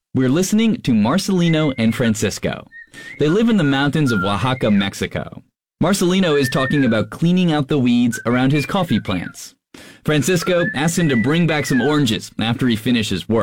We're listening to Marcelino and Francisco. They live in the mountains of Oaxaca, Mexico. Marcelino is talking about cleaning out the weeds around his coffee plants. Francisco asks him to bring back some oranges after he finishes work.